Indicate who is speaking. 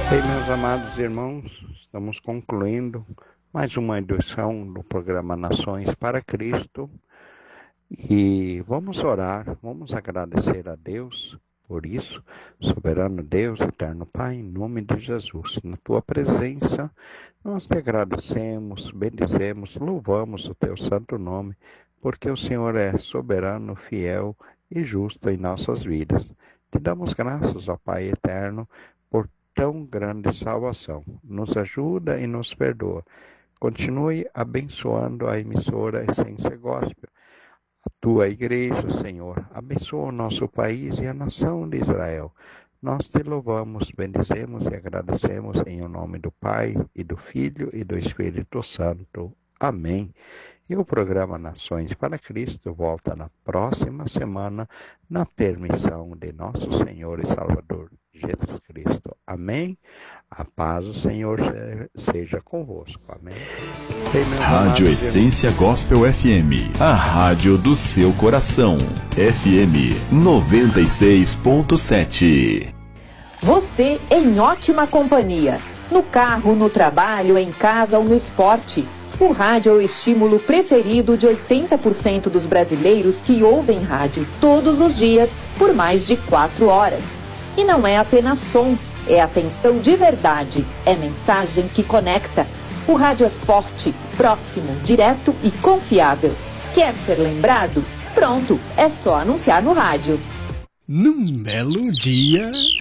Speaker 1: Bem, meus amados irmãos, estamos concluindo mais uma edição do programa Nações para Cristo e vamos orar, vamos agradecer a Deus por isso, soberano Deus, eterno Pai, em nome de Jesus. Na tua presença, nós te agradecemos, bendizemos, louvamos o teu santo nome, porque o Senhor é soberano, fiel e justo em nossas vidas. Te damos graças, ó Pai eterno, por tão grande salvação. Nos ajuda e nos perdoa. Continue abençoando a emissora Essência Gospel, a tua igreja, Senhor. Abençoa o nosso país e a nação de Israel. Nós te louvamos, bendizemos e agradecemos em o nome do Pai, e do Filho e do Espírito Santo. Amém. E o programa Nações para Cristo volta na próxima semana, na permissão de nosso Senhor e Salvador Jesus Cristo. Amém? A paz do Senhor seja convosco. Amém?
Speaker 2: Rádio Essência Gospel FM, a rádio do seu coração. FM 96.7.
Speaker 3: Você em ótima companhia. No carro, no trabalho, em casa ou no esporte. O rádio é o estímulo preferido de 80% dos brasileiros que ouvem rádio todos os dias por mais de 4 horas. E não é apenas som, é atenção de verdade, é mensagem que conecta. O rádio é forte, próximo, direto e confiável. Quer ser lembrado? Pronto, é só anunciar no rádio.
Speaker 4: Num belo dia...